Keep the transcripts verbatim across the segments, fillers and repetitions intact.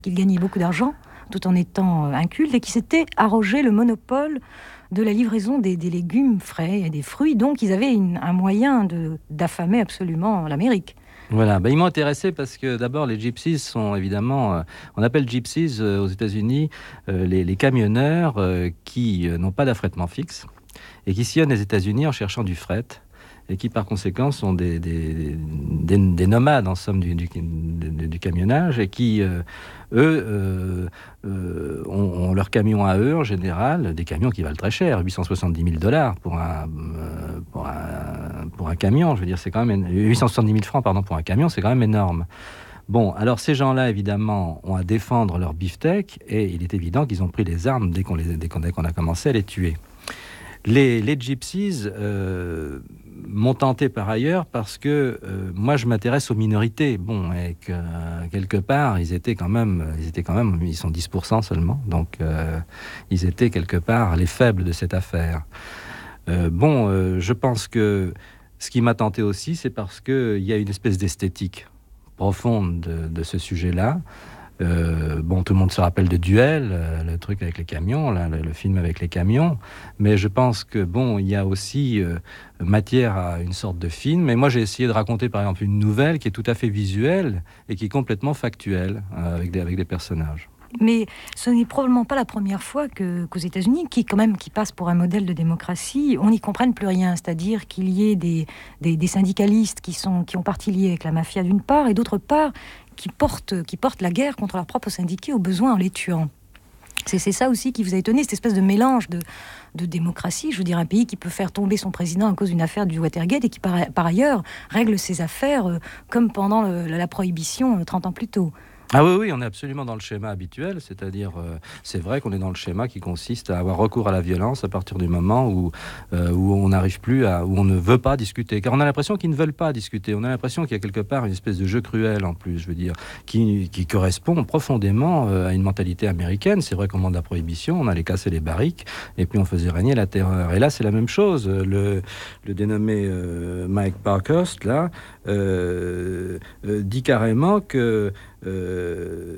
qu'il gagnait beaucoup d'argent tout en étant inculte et qui s'était arrogé le monopole de la livraison des, des légumes frais et des fruits. Donc, ils avaient une, un moyen de, d'affamer absolument l'Amérique. Voilà, ben, ils m'ont intéressé parce que d'abord les gypsies sont évidemment, euh, on appelle gypsies euh, aux États-Unis euh, les, les camionneurs euh, qui euh, n'ont pas d'affrètement fixe et qui sillonnent les États-Unis en cherchant du fret et qui par conséquent sont des, des, des, des nomades en somme du, du, du, du camionnage et qui euh, eux euh, euh, ont, ont leur camion à eux en général, des camions qui valent très cher, huit cent soixante-dix mille dollars pour un, euh, pour un pour un camion, je veux dire c'est quand même huit cent soixante-dix mille francs pardon pour un camion, c'est quand même énorme. Bon, alors ces gens-là, évidemment, ont à défendre leur beefsteak et il est évident qu'ils ont pris les armes dès qu'on, les, dès qu'on, dès qu'on a commencé à les tuer. Les, les gypsies euh, m'ont tenté par ailleurs parce que euh, moi je m'intéresse aux minorités. Bon, et que euh, quelque part ils étaient quand même, ils étaient quand même, ils sont dix pour cent seulement, donc euh, ils étaient quelque part les faibles de cette affaire. Euh, bon, euh, je pense que ce qui m'a tenté aussi, c'est parce que il y a une espèce d'esthétique profonde de, de ce sujet-là. Euh, bon, tout le monde se rappelle de Duel, euh, le truc avec les camions, là, le, le film avec les camions. Mais je pense que bon, il y a aussi euh, matière à une sorte de film. Et moi, j'ai essayé de raconter, par exemple, une nouvelle qui est tout à fait visuelle et qui est complètement factuelle, euh, avec des, avec des personnages. Mais ce n'est probablement pas la première fois que, qu'aux États-Unis, qui quand même qui passent pour un modèle de démocratie, on n'y comprenne plus rien. C'est-à-dire qu'il y ait des, des, des syndicalistes qui, sont, qui ont partie liée avec la mafia d'une part, et d'autre part, qui portent, qui portent la guerre contre leurs propres syndiqués au besoin en les tuant. C'est, c'est ça aussi qui vous a étonné, cette espèce de mélange de, de démocratie. Je veux dire, un pays qui peut faire tomber son président à cause d'une affaire du Watergate et qui, par, par ailleurs, règle ses affaires euh, comme pendant le, la, la prohibition euh, trente ans plus tôt. Ah oui, oui, on est absolument dans le schéma habituel, c'est-à-dire, euh, c'est vrai qu'on est dans le schéma qui consiste à avoir recours à la violence à partir du moment où, euh, où on n'arrive plus à, où on ne veut pas discuter. Car on a l'impression qu'ils ne veulent pas discuter. On a l'impression qu'il y a quelque part une espèce de jeu cruel en plus, je veux dire, qui, qui correspond profondément euh, à une mentalité américaine. C'est vrai qu'au moment de la prohibition, on allait casser les barriques et puis on faisait régner la terreur. Et là, c'est la même chose. Le, le dénommé euh, Mike Parkhurst, là, euh, euh, dit carrément que Euh,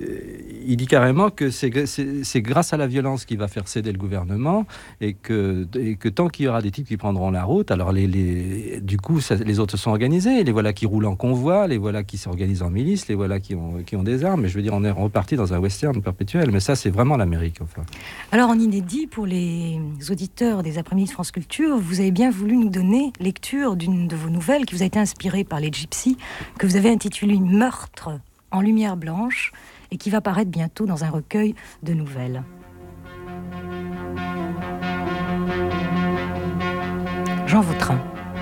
il dit carrément que c'est, c'est, c'est grâce à la violence qu'il va faire céder le gouvernement et que, et que tant qu'il y aura des types qui prendront la route, alors les, les, du coup ça, les autres se sont organisés, les voilà qui roulent en convoi, les voilà qui s'organisent en milice, les voilà qui ont, qui ont des armes. Mais je veux dire, on est reparti dans un western perpétuel, mais ça c'est vraiment l'Amérique enfin. Alors en inédit, pour les auditeurs des après-midi de France Culture, vous avez bien voulu nous donner lecture d'une de vos nouvelles qui vous a été inspirée par les gypsies, que vous avez intitulée Meurtre en lumière blanche et qui va paraître bientôt dans un recueil de nouvelles. Jean Vautrin.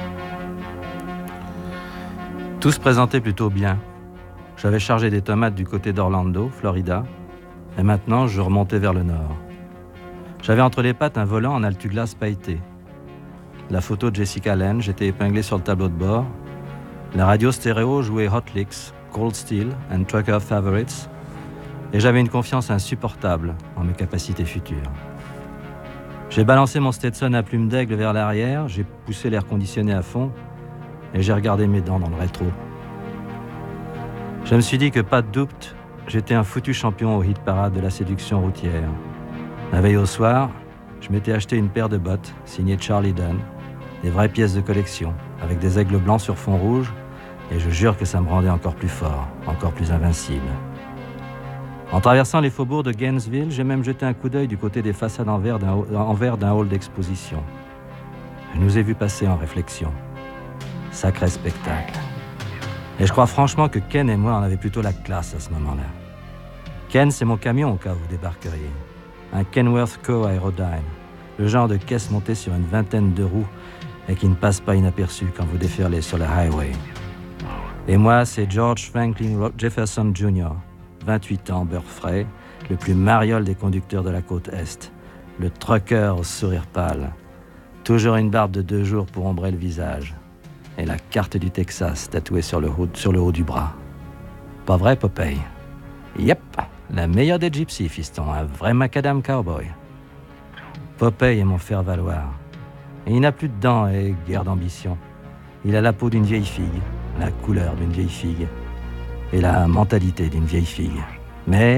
Tout se présentait plutôt bien. J'avais chargé des tomates du côté d'Orlando, Florida, et maintenant je remontais vers le nord. J'avais entre les pattes un volant en altuglas pailleté. La photo de Jessica Lange était épinglée sur le tableau de bord. La radio stéréo jouait Hot Licks, Cold Steel and Trucker Favorites, et j'avais une confiance insupportable en mes capacités futures. J'ai balancé mon Stetson à plume d'aigle vers l'arrière, j'ai poussé l'air conditionné à fond, et j'ai regardé mes dents dans le rétro. Je me suis dit que pas de doute, j'étais un foutu champion au hit parade de la séduction routière. La veille au soir, je m'étais acheté une paire de bottes signées Charlie Dunn, des vraies pièces de collection, avec des aigles blancs sur fond rouge, et je jure que ça me rendait encore plus fort, encore plus invincible. En traversant les faubourgs de Gainesville, j'ai même jeté un coup d'œil du côté des façades en verre d'un, en verre d'un hall d'exposition. Je nous ai vus passer en réflexion. Sacré spectacle. Et je crois franchement que Ken et moi, on avait plutôt la classe à ce moment-là. Ken, c'est mon camion au cas où vous débarqueriez. Un Kenworth Co-Aerodyne, le genre de caisse montée sur une vingtaine de roues et qui ne passe pas inaperçu quand vous déferlez sur le highway. Et moi, c'est George Franklin Jefferson junior, vingt-huit ans, beurre frais, le plus mariole des conducteurs de la côte Est, le trucker au sourire pâle, toujours une barbe de deux jours pour ombrer le visage, et la carte du Texas tatouée sur le haut, sur le haut du bras. Pas vrai, Popeye? Yep, la meilleure des gypsies, fiston, un vrai macadam cowboy. Popeye est mon faire-valoir, et il n'a plus de dents et guère d'ambition. Il a la peau d'une vieille fille, la couleur d'une vieille fille et la mentalité d'une vieille fille. Mais